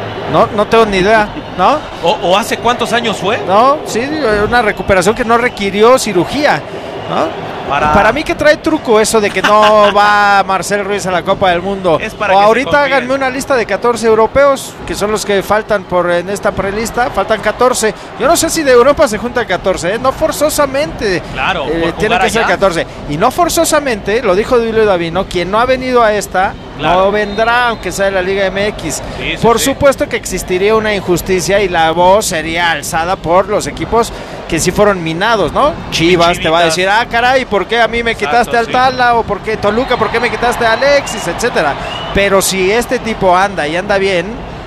No tengo ni idea, ¿no? ¿O hace cuántos años fue? No, sí, una recuperación que no requirió cirugía, ¿no? Para mí que trae truco eso de que no va Marcel Ruiz a la Copa del Mundo. Es para o que ahorita háganme una lista de 14 europeos, que son los que faltan en esta prelista, faltan 14. Yo no sé si de Europa se juntan 14, no forzosamente. Claro, tiene que ser 14. Y no forzosamente, lo dijo Duilio Davino, quien no ha venido a esta, claro, no vendrá, aunque sea de la Liga MX. Por supuesto que existiría una injusticia y la voz sería alzada por los equipos que sí fueron minados, ¿no? Chivas te va a decir, caray, ¿por qué a mí me quitaste al Tala? O ¿por qué Toluca? ¿Por qué me quitaste a Alexis? Etcétera. Pero si este tipo anda y anda bien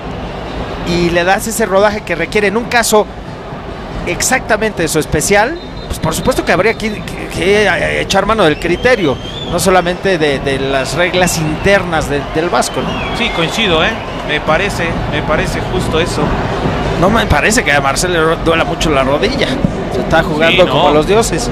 y le das ese rodaje que requiere en un caso exactamente eso especial, pues por supuesto que habría que echar mano del criterio, no solamente de las reglas internas del Vasco, ¿no? Sí, coincido, me parece justo eso. No me parece que a Marcel le duela mucho la rodilla. Se está jugando como los dioses.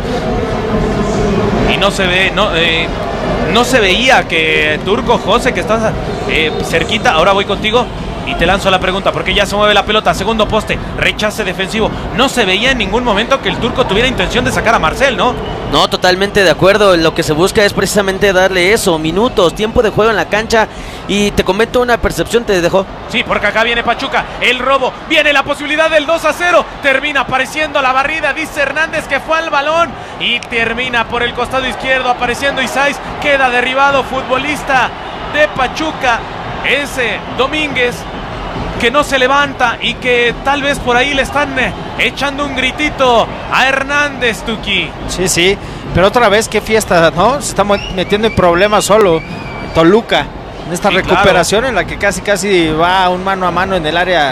Y no se ve, no se veía que Turco, José, que estás cerquita. Ahora voy contigo y te lanzo la pregunta, porque ya se mueve la pelota, segundo poste, rechace defensivo. No se veía en ningún momento que el Turco tuviera intención de sacar a Marcel, ¿no? No, totalmente de acuerdo. Lo que se busca es precisamente darle eso, minutos, tiempo de juego en la cancha. Y te comento una percepción, te dejo. Sí, porque acá viene Pachuca, el robo, viene la posibilidad del 2-0, termina apareciendo la barrida, dice Hernández que fue al balón y termina por el costado izquierdo apareciendo Isais, queda derribado futbolista de Pachuca, ese Domínguez, que no se levanta y que tal vez por ahí le están echando un gritito a Hernández, Tuki. Sí, pero otra vez qué fiesta, ¿no? Se está metiendo en problemas solo Toluca en esta recuperación, claro, en la que casi va un mano a mano en el área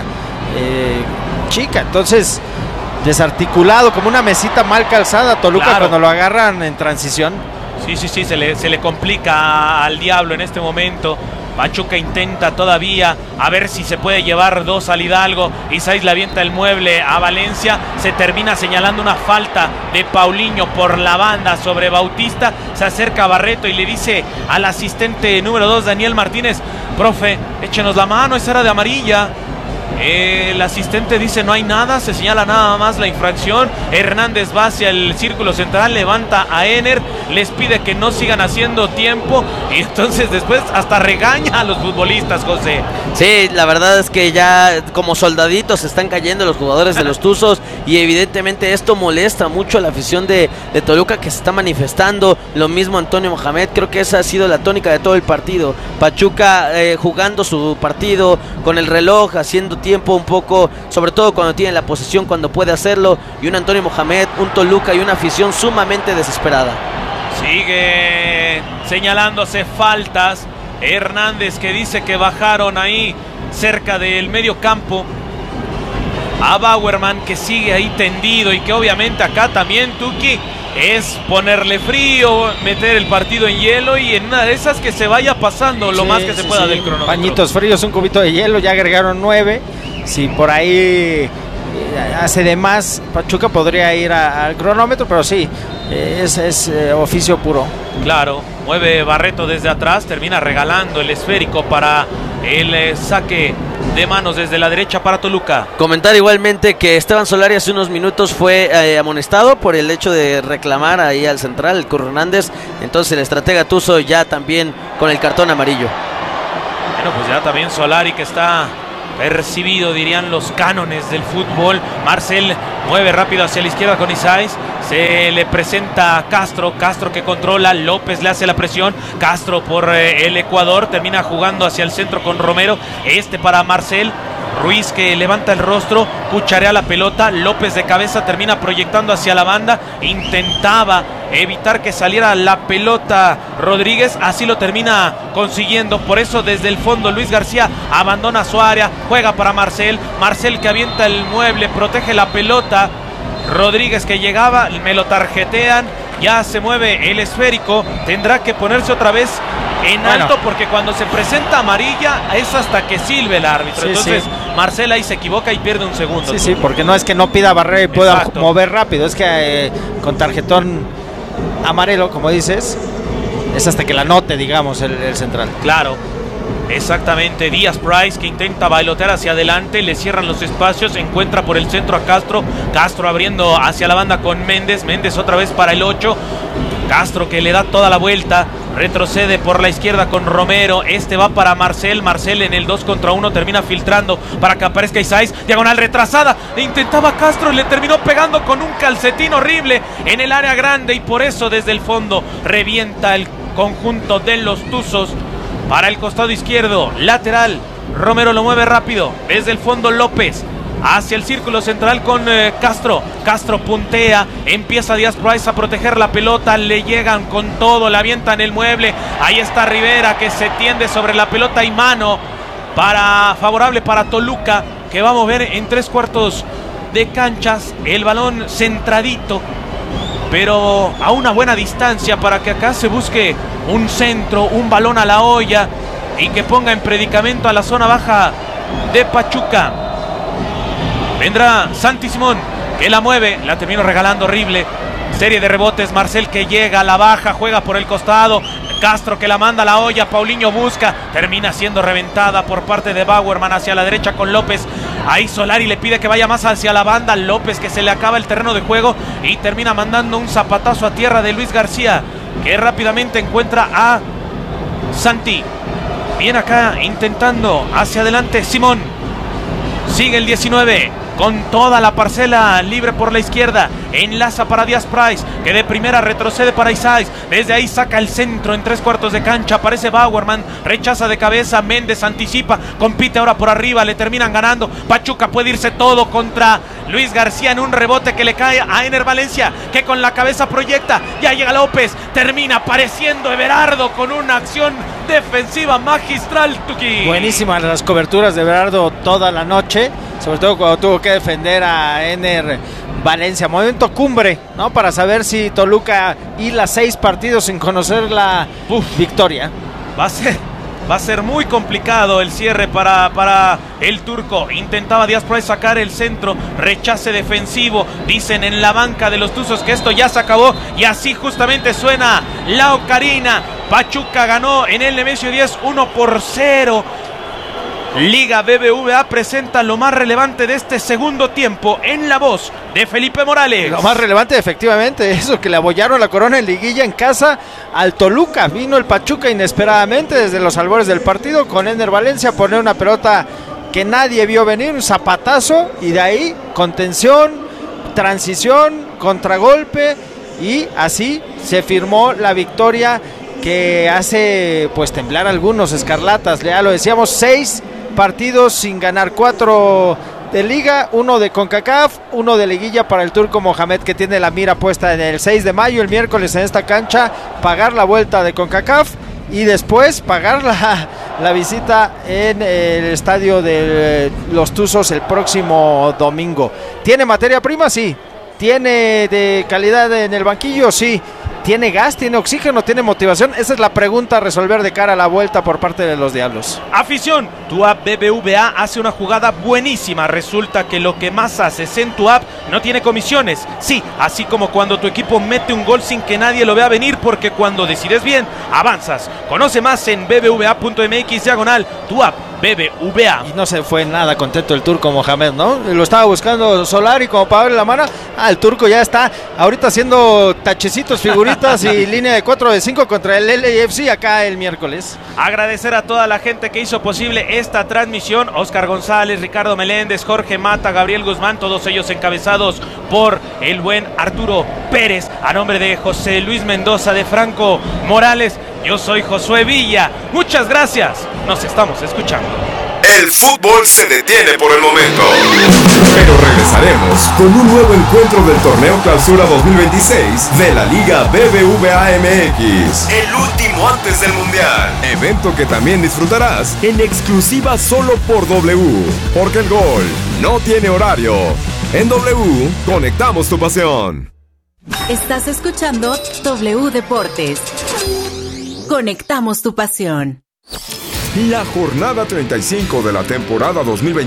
chica. Entonces, desarticulado, como una mesita mal calzada Toluca, claro, cuando lo agarran en transición. Sí, se le complica al Diablo en este momento. Pachuca intenta todavía a ver si se puede llevar 2 al Hidalgo. Isais le avienta el mueble a Valencia. Se termina señalando una falta de Paulinho por la banda sobre Bautista. Se acerca a Barreto y le dice al asistente número 2, Daniel Martínez: profe, échenos la mano, esa era de amarilla. El asistente dice no hay nada, se señala nada más la infracción. Hernández va hacia el círculo central, levanta a Ener, les pide que no sigan haciendo tiempo. y entonces después hasta regaña a los futbolistas, José. Sí, la verdad es que ya como soldaditos se están cayendo los jugadores de los Tuzos y evidentemente esto molesta mucho a la afición de Toluca, que se está manifestando. Lo mismo Antonio Mohamed, creo que esa ha sido la tónica de todo el partido. Pachuca jugando su partido con el reloj, haciendo tiempo un poco, sobre todo cuando tiene la posesión, cuando puede hacerlo, y un Antonio Mohamed, un Toluca y una afición sumamente desesperada. Sigue señalándose faltas. Hernández, que dice que bajaron ahí cerca del medio campo a Bauerman, que sigue ahí tendido, y que obviamente acá también, Tuki, es ponerle frío, meter el partido en hielo, y en una de esas que se vaya pasando lo más que se pueda del cronómetro. Pañitos fríos, un cubito de hielo, ya agregaron 9. Si por ahí hace de más, Pachuca podría ir al cronómetro, pero sí, es oficio puro. Claro, mueve Barreto desde atrás, termina regalando el esférico para el saque de manos desde la derecha para Toluca. Comentar igualmente que Esteban Solari hace unos minutos fue amonestado por el hecho de reclamar ahí al central, el Curro Hernández. Entonces el estratega Tuzo ya también con el cartón amarillo. Bueno, pues ya también Solari, que está percibido, dirían los cánones del fútbol. Marcel mueve rápido hacia la izquierda con Isais. Se le presenta Castro, Castro que controla, López le hace la presión, Castro por el Ecuador, termina jugando hacia el centro con Romero, para Marcel. Ruiz, que levanta el rostro, cucharea la pelota, López de cabeza termina proyectando hacia la banda, intentaba evitar que saliera la pelota Rodríguez, así lo termina consiguiendo. Por eso desde el fondo Luis García abandona su área, juega para Marcel, Marcel que avienta el mueble, protege la pelota. Rodríguez, que llegaba, me lo tarjetean, ya se mueve el esférico, tendrá que ponerse otra vez en alto, porque cuando se presenta amarilla es hasta que silbe el árbitro. Sí, entonces sí. Marcel ahí se equivoca y pierde un segundo. Sí, sí, porque no es que no pida barrera y pueda mover rápido, es que con tarjetón amarelo, como dices, es hasta que la note, digamos, el central. Claro. Exactamente, Díaz Price, que intenta bailotear hacia adelante, le cierran los espacios, encuentra por el centro a Castro, Castro abriendo hacia la banda con Méndez, Méndez otra vez para el 8, Castro que le da toda la vuelta, retrocede por la izquierda con Romero, va para Marcel, Marcel en el 2 contra 1 termina filtrando para que aparezca Isais, diagonal retrasada, intentaba Castro, le terminó pegando con un calcetín horrible en el área grande, y por eso desde el fondo revienta el conjunto de los Tuzos. Para el costado izquierdo, lateral, Romero lo mueve rápido, desde el fondo López, hacia el círculo central con Castro, Castro puntea, empieza Díaz Price a proteger la pelota, le llegan con todo, le avientan el mueble, ahí está Rivera que se tiende sobre la pelota y mano favorable para Toluca, que va a mover en 3/4 de canchas, el balón centradito, pero a una buena distancia para que acá se busque un centro, un balón a la olla y que ponga en predicamento a la zona baja de Pachuca. Vendrá Santi Simón, que la mueve, la terminó regalando horrible. Serie de rebotes, Marcel que llega, la baja, juega por el costado. Castro que la manda a la olla, Paulinho busca, termina siendo reventada por parte de Bauerman hacia la derecha con López. Ahí Solari le pide que vaya más hacia la banda, López que se le acaba el terreno de juego y termina mandando un zapatazo a tierra de Luis García, que rápidamente encuentra a Santi. Viene acá intentando hacia adelante Simón. Sigue el 19 con toda la parcela libre por la izquierda, enlaza para Díaz Price, que de primera retrocede para Isais, desde ahí saca el centro en 3/4 de cancha, aparece Bauerman, rechaza de cabeza, Méndez anticipa, compite ahora por arriba, le terminan ganando, Pachuca puede irse todo contra Luis García en un rebote que le cae a Ener Valencia, que con la cabeza proyecta, ya llega López, termina apareciendo Everardo con una acción defensiva magistral, Tuki. Buenísimas las coberturas de Everardo toda la noche, sobre todo cuando tuvo que defender a Ener Valencia. Momento cumbre, ¿no? Para saber si Toluca hila 6 partidos sin conocer la victoria. Va a ser muy complicado el cierre para el turco. Intentaba Díaz Price sacar el centro, rechace defensivo. Dicen en la banca de los Tuzos que esto ya se acabó, y así justamente suena la ocarina. Pachuca ganó en el Nemesio 10 1-0. Liga BBVA presenta lo más relevante de este segundo tiempo en la voz de Felipe Morales. Lo más relevante, efectivamente, eso que le abollaron la corona en liguilla en casa al Toluca. Vino el Pachuca inesperadamente desde los albores del partido con Ener Valencia a poner una pelota que nadie vio venir, un zapatazo, y de ahí contención, transición, contragolpe, y así se firmó la victoria que hace pues temblar a algunos escarlatas. Ya lo decíamos, 6 partidos sin ganar, 4 de Liga, 1 de CONCACAF, 1 de liguilla para el Turco Mohamed, que tiene la mira puesta en el 6 de mayo, el miércoles en esta cancha, pagar la vuelta de CONCACAF y después pagar la visita en el estadio de los Tuzos el próximo domingo. ¿Tiene materia prima? Sí. ¿Tiene de calidad en el banquillo? Sí. ¿Tiene gas? ¿Tiene oxígeno? ¿Tiene motivación? Esa es la pregunta a resolver de cara a la vuelta por parte de los Diablos. Afición, tu app BBVA hace una jugada buenísima. Resulta que lo que más haces en tu app no tiene comisiones. Sí, así como cuando tu equipo mete un gol sin que nadie lo vea venir, porque cuando decides bien, avanzas. Conoce más en bbva.mx/tu app BBVA. Y no se fue nada contento el Turco Mohamed, ¿no? Lo estaba buscando Solari como para darle la mano. El Turco ya está ahorita haciendo tachecitos, figuritas y línea de 4 de 5 contra el LAFC acá el miércoles. Agradecer a toda la gente que hizo posible esta transmisión: Oscar González, Ricardo Meléndez, Jorge Mata, Gabriel Guzmán, todos ellos encabezados por el buen Arturo Pérez. A nombre de José Luis Mendoza, de Franco Morales, yo soy Josué Villa. Muchas gracias. Nos estamos escuchando. El fútbol se detiene por el momento, pero regresaremos con un nuevo encuentro del Torneo Clausura 2026 de la Liga BBVA MX. El último antes del Mundial. Evento que también disfrutarás en exclusiva solo por W. Porque el gol no tiene horario. En W, conectamos tu pasión. Estás escuchando W Deportes. Conectamos tu pasión. La jornada 35 de la temporada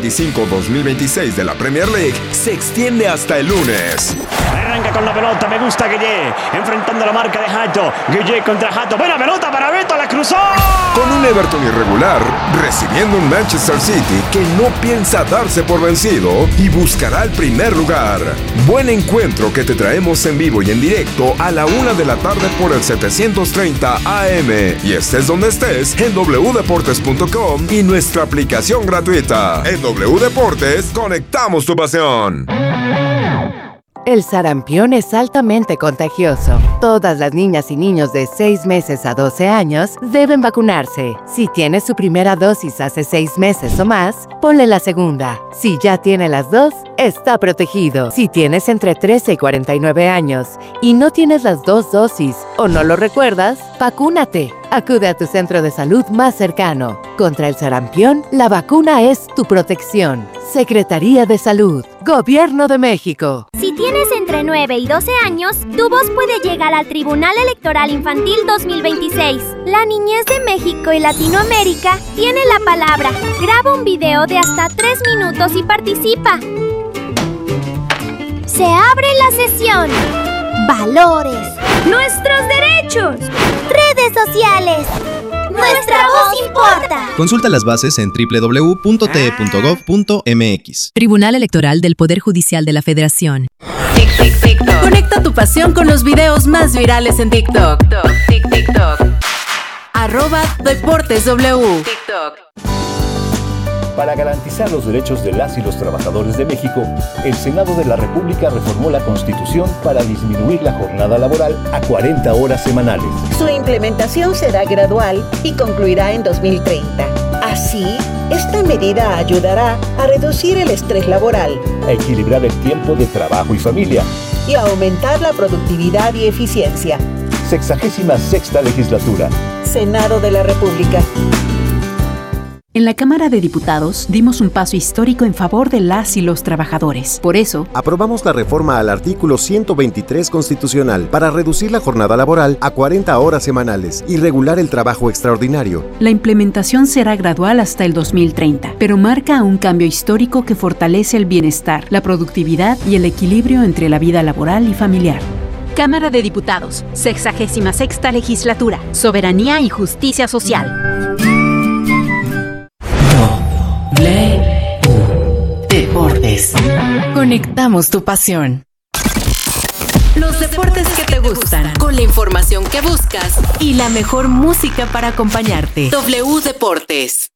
2025-2026 de la Premier League se extiende hasta el lunes. Arranca con la pelota, me gusta Gueye, enfrentando la marca de Hato. Gueye contra Hato, buena pelota para Beto, la cruzó. Con un Everton irregular, recibiendo un Manchester City que no piensa darse por vencido y buscará el primer lugar. Buen encuentro que te traemos en vivo y en directo a la 1 de la tarde por el 730 AM. Y estés donde estés, en wdeportes.com y nuestra aplicación gratuita. En W Deportes, conectamos tu pasión. El sarampión es altamente contagioso. Todas las niñas y niños de 6 meses a 12 años deben vacunarse. Si tiene su primera dosis hace 6 meses o más, ponle la segunda. Si ya tiene las 2, está protegido. Si tienes entre 13 y 49 años y no tienes las 2 dosis o no lo recuerdas, vacúnate. Acude a tu centro de salud más cercano. Contra el sarampión, la vacuna es tu protección. Secretaría de Salud, Gobierno de México. Si tienes entre 9 y 12 años, tu voz puede llegar al Tribunal Electoral Infantil 2026. La niñez de México y Latinoamérica tiene la palabra. Graba un video de hasta 3 minutos y participa. Se abre la sesión. Valores. Nuestros derechos. Redes sociales. Nuestra voz importa. Consulta las bases en www.te.gov.mx. Tribunal Electoral del Poder Judicial de la Federación. TikTok. Conecta tu pasión con los videos más virales en TikTok. TikTok. @DeportesW. TikTok. Para garantizar los derechos de las y los trabajadores de México, el Senado de la República reformó la Constitución para disminuir la jornada laboral a 40 horas semanales. Su implementación será gradual y concluirá en 2030. Así, esta medida ayudará a reducir el estrés laboral, a equilibrar el tiempo de trabajo y familia y a aumentar la productividad y eficiencia. 66ª Legislatura. Senado de la República. En la Cámara de Diputados dimos un paso histórico en favor de las y los trabajadores. Por eso, aprobamos la reforma al artículo 123 constitucional para reducir la jornada laboral a 40 horas semanales y regular el trabajo extraordinario. La implementación será gradual hasta el 2030, pero marca un cambio histórico que fortalece el bienestar, la productividad y el equilibrio entre la vida laboral y familiar. Cámara de Diputados, 66ª Legislatura, Soberanía y Justicia Social. Deportes. Conectamos tu pasión. Los deportes que te gustan, con la información que buscas y la mejor música para acompañarte. W Deportes.